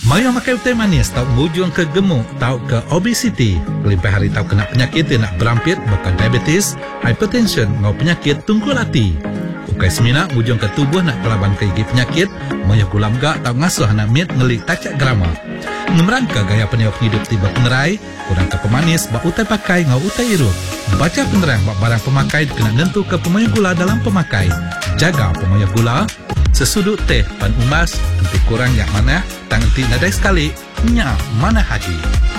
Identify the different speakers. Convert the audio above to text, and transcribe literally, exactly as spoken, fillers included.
Speaker 1: Maya makai teh manis tau ngujung ke gemuk, tau ke obesiti. Limpai hari tau kena penyakit yang nak berampit, bahkan diabetes, hypertension, ngau penyakit tungkul hati. Ukai semina ngujung ke tubuh nak pelaban ke gigi penyakit, maya gulam gak tau ngasuh anak mit ngelik tacak grama. Ngemerangka gaya peniok hidup tiba penerai, kurang ke pemanis, bak utai pakai ngau utai irup. Baca penerang bak barang pemakai kena nentu ke pemaya gula dalam pemakai. Jaga pemaya gula. Sesudut teh pan umas, tentu kurang yang mana, tangan ti nadai sekali, nya mana haji.